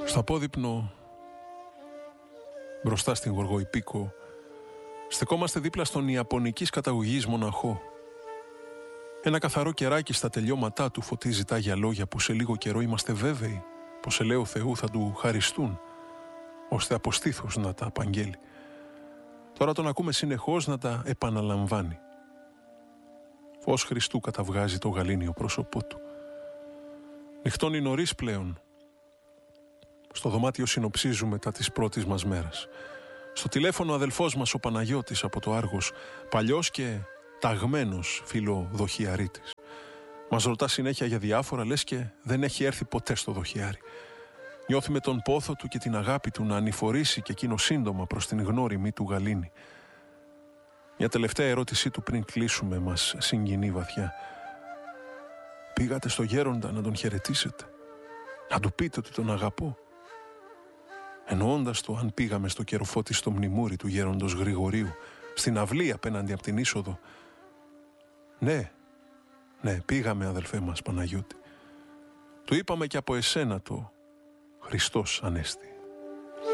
Στο απόδειπνο, μπροστά στην Γοργοϊππίκο, στεκόμαστε δίπλα στον ιαπωνικής καταγωγής μοναχό. Ένα καθαρό κεράκι στα τελειώματά του φωτίζει τάγια λόγια που σε λίγο καιρό είμαστε βέβαιοι πως ελέω Θεού θα του χαριστούν, ώστε από στήθος να τα απαγγέλει. Τώρα τον ακούμε συνεχώς να τα επαναλαμβάνει. Φως Χριστού καταβγάζει το γαλήνιο πρόσωπό του. Νυχτώνει νωρίς πλέον. Στο δωμάτιο συνοψίζουμε μετά της πρώτης μας μέρας. Στο τηλέφωνο ο αδελφός μας ο Παναγιώτης από το Άργος, παλιός και ταγμένος φιλοδοχιαρίτης. Μας ρωτά συνέχεια για διάφορα, λες και δεν έχει έρθει ποτέ στο δοχιάρι. Νιώθουμε τον πόθο του και την αγάπη του να ανηφορήσει και εκείνο σύντομα προς την γνώριμη του γαλήνη. Μια τελευταία ερώτησή του πριν κλείσουμε μας συγκινεί βαθιά. Πήγατε στο γέροντα να τον χαιρετήσετε, να του πείτε ότι τον αγαπώ? Εννοώντας το αν πήγαμε στο Κεροφώτη στο μνημούρι του γέροντος Γρηγορίου, στην αυλή απέναντι από την είσοδο. Ναι, πήγαμε αδελφέ μας Παναγιώτη. Του είπαμε και από εσένα το Χριστός Ανέστη.